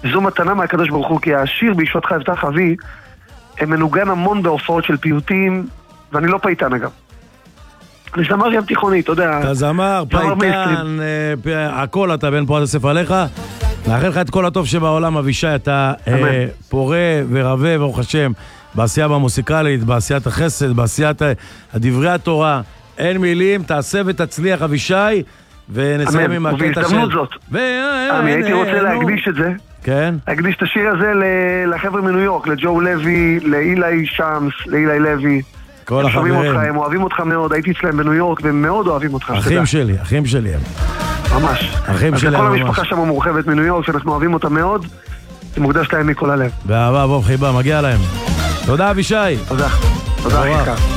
זו מתנה מהקדוש ברוך הוא, כי השיר בישועתך יבטח אבי, מנוגן המון בהופעות של פיוטים, ואני לא פייטן אגב. אני זמר ים תיכוני, אתה יודע. אתה זמר, פייטן, הכל אתה בן פועד הספר עליך. נאחל לך את כל הטוב שבעולם, אבישי, אתה פורה ורבה, ברוך השם, בעשייה במוסיקלית, בעשיית החסד, בעשיית דברי התורה. אין מילים, תעשה ותצליח, אבישי, ונסיים עם הקטע של... ובהזדמנות זאת. הייתי רוצה להקדיש את זה. כן? להקדיש את השיר הזה לחבר'ה מניו יורק, לג'ו לוי, לאילי שמס, לאילי לוי. כל החברים. הם אוהבים אותך מאוד, הייתי אצלם בניו יורק, והם מאוד אוהבים אותך. אחים שלי הם. ממש. אחים שלי הם ממש. כל המשפחה שם מורחבת מניו יורק, שאנחנו אוהבים אותה מאוד, זה מוקדש להם מכל הלב. באהבה, בוא חיבה, מגיע להם. תודה אבישי. תודה. תודה אחי.